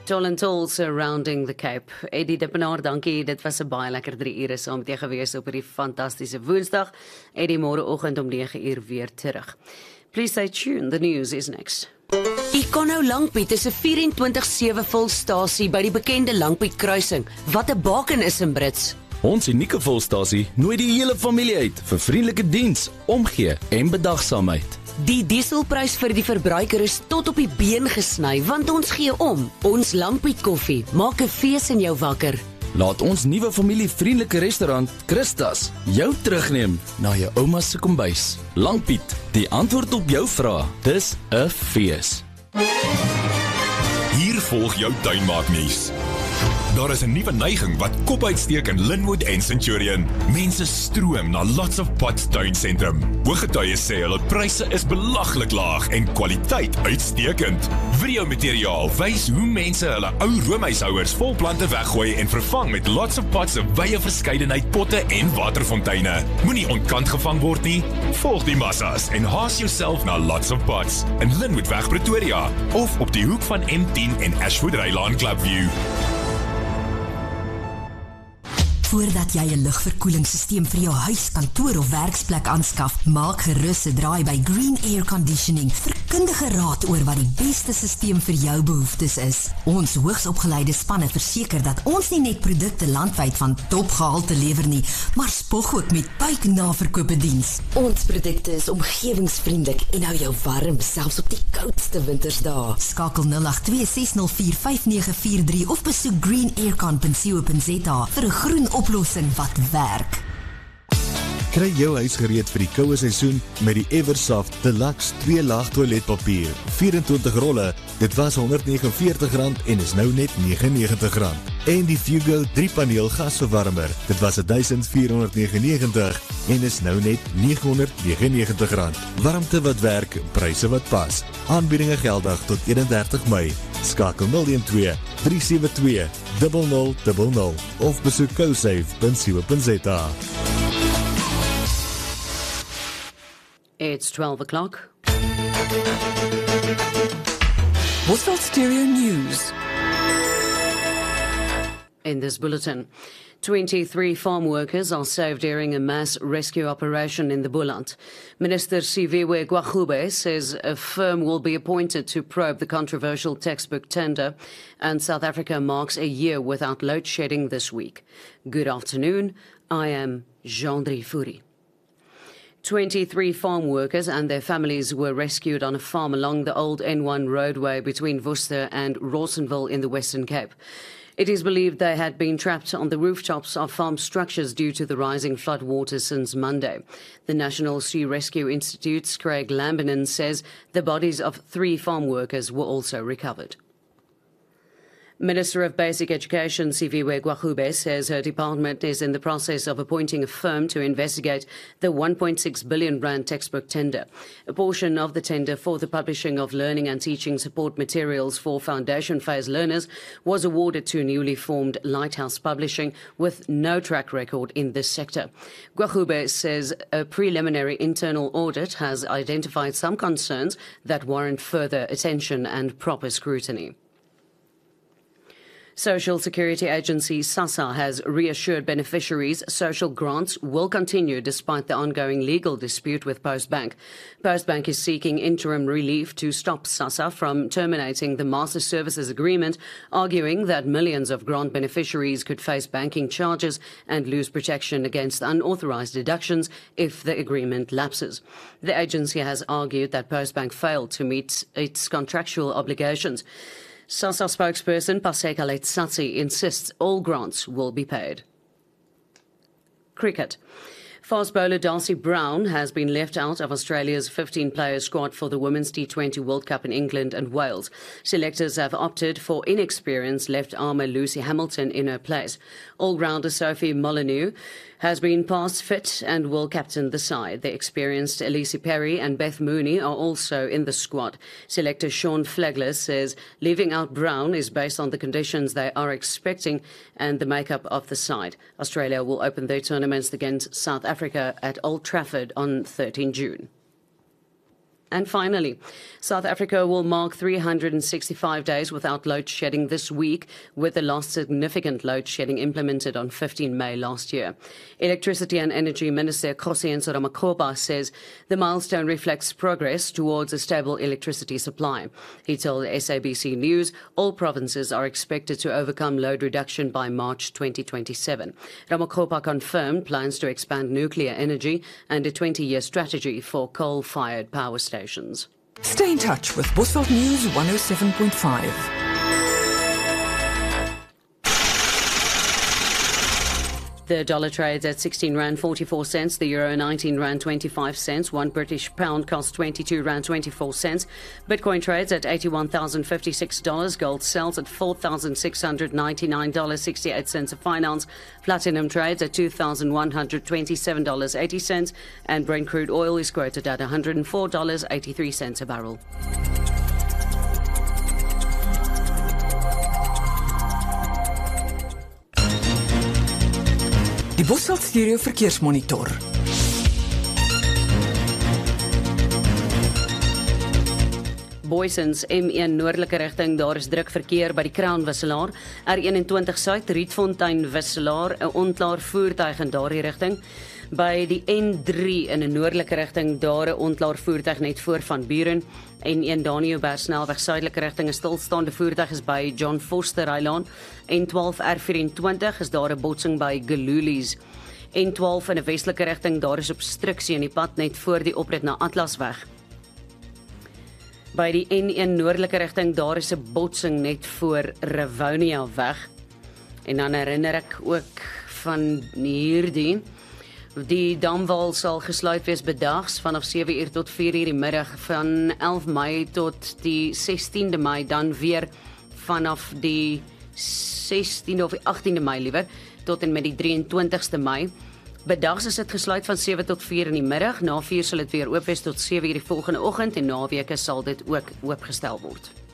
Tol en tol surrounding the Cape. Eddie Dippenaar, dankie. Dit was 'n baie lekker 3 ure saam met jou gewees op hierdie fantastiese Woensdag. Eddie, môreoggend om 9 uur weer terug. Please stay tuned. The news is next. Econo Langpiet is 'n 24/7 volstasie by die bekende Langpiet kruising, wat 'n baken is in Brits. Ons unieke volstasie nooi die hele familie uit vir vriendelike diens, omgee en bedagsaamheid. Die dieselprys vir die verbruiker is tot op die been gesny, want ons gee om. Ons Langpiet koffie maak 'n fees in jou wakker. Laat ons nuwe familievriendelike restaurant, Christas, jou terugneem na jou ouma se kombuis. Langpiet, die antwoord op jou vrae. Dis 'n fees. Hier volg jou tuinmaaknuus. Daar is 'n nuwe neiging wat kop uitsteek in Linwood en Centurion. Mense stroom na Lots of Pots tuinsentrum. Hooggetuies sê hulle pryse is belaglik laag en kwaliteit uitstekend. Videomateriaal wys hoe mense hulle ou roomhuishouers vol plante weggooi en vervang met Lots of Pots se wye verskeidenheid potte en waterfonteine. Moenie ontkant gevang word nie. Volg die massas en haas jouself na Lots of Pots in Linwoodweg Pretoria of op die hoek van M10 en Ashwood Rylaan Clubview. Voordat jy 'n lugverkoelingsstelsel vir jou huis, kantoor of werksplek aanskaf, maak gerus 'n draai by Green Air Conditioning vir kundige raad oor wat die beste stelsel vir jou behoeftes is. Ons hoogsopgeleide spanne verseker dat ons nie net produkte landwyd van topgehalte lewer nie, maar spog ook met buiknaverkope diens. Ons produkte is omgewingsvriendelik en hou jou warm selfs op die koudste wintersdae. Skakel 082 604 5943 of besoek greenaircon.co.za vir 'n groen oplossing wat werk. Kry jou huis gereed vir die koue seisoen met die Eversoft Deluxe 2-laag toiletpapier. 24 rolle, dit was R149 en is nou net R99. En die Fugo 3-paneel gasverwarmer, dit was R1499 en is nou net R999. Warmte wat werk, pryse wat pas. Aanbiedinge geldig tot 31 Mei. Skakel 012 372 0000 of besoek cosafe.co.za. It's 12 o'clock. Bosveld Stereo News. In this bulletin, 23 farm workers are saved during a mass rescue operation in the Boland. Minister Siviwe Gwagube says a firm will be appointed to probe the controversial textbook tender, and South Africa marks a year without load shedding this week. Good afternoon, I am Jean-Dri Fourie. 23 farm workers and their families were rescued on a farm along the old N1 roadway between Worcester and Rawsonville in the Western Cape. It is believed they had been trapped on the rooftops of farm structures due to the rising flood water since Monday. The National Sea Rescue Institute's Craig Lambinon says the bodies of 3 farm workers were also recovered. Minister of Basic Education Siviwe Gwagube says her department is in the process of appointing a firm to investigate the R1.6 billion textbook tender. A portion of the tender for the publishing of learning and teaching support materials for foundation phase learners was awarded to newly formed Lighthouse Publishing with no track record in this sector. Gwagube says a preliminary internal audit has identified some concerns that warrant further attention and proper scrutiny. Social Security Agency SASSA has reassured beneficiaries social grants will continue despite the ongoing legal dispute with Postbank. Postbank is seeking interim relief to stop SASSA from terminating the Master Services Agreement, arguing that millions of grant beneficiaries could face banking charges and lose protection against unauthorized deductions if the agreement lapses. The agency has argued that Postbank failed to meet its contractual obligations. SASSA spokesperson Paseka Letsatsi insists all grants will be paid. Cricket. Fast bowler Darcy Brown has been left out of Australia's 15-player squad for the Women's T20 World Cup in England and Wales. Selectors have opted for inexperienced left-armer Lucy Hamilton in her place. All-rounder Sophie Molyneux has been past fit and will captain the side. The experienced Elise Perry and Beth Mooney are also in the squad. Selector Sean Flagler says leaving out Brown is based on the conditions they are expecting and the makeup of the side. Australia will open their tournaments against South Africa at Old Trafford on 13 June. And finally, South Africa will mark 365 days without load shedding this week, with the last significant load shedding implemented on 15 May last year. Electricity and Energy Minister Kgosientsho Ramokgopa says the milestone reflects progress towards a stable electricity supply. He told SABC News all provinces are expected to overcome load reduction by March 2027. Ramokgopa confirmed plans to expand nuclear energy and a 20-year strategy for coal-fired power stations. Stay in touch with Bosveld News 107.5. The dollar trades at 16 rand 44 cents, the euro 19 rand 25 cents, 1 British pound costs 22 rand 24 cents. Bitcoin trades at $81,056, gold sells at $4,699.68 a fine ounce. Platinum trades at $2,127.80 and Brent crude oil is quoted at $104.83 a barrel. Die Bosveld Stereo Verkeersmonitor. Boysens M1 noordelike rigting, daar is druk verkeer by die Crown Wisselaar, R21 Suid, Rietfontein Wisselaar, 'n onklaar voertuig in daardie rigting. By die N3 in 'n noordelike rigting, daar 'n onklaar voertuig net voor van Buren. N1 Daniëlberg snelweg suidelike rigting, 'n stilstaande voertuig is by John Foster Eiland. N12 R24 is daar 'n botsing by Gelulies. N12 in 'n westelike rigting, daar is obstruksie in die pad net voor die oprit na Atlasweg. By die N1 noordelike rigting, daar is 'n botsing net voor Rivonia weg. En dan herinner ek ook van hierdie. Die damwal sal gesluit wees bedags vanaf 7 uur tot 4 uur die middag, van 11 Mei tot die 16de Mei, dan weer vanaf die 16de of die 18de Mei liewer, tot en met die 23ste Mei. Bedags is dit gesluit van 7 tot 4 in die middag, na 4 sal dit weer oop wees tot 7 uur die volgende oggend en naweke sal dit ook oopgestel word.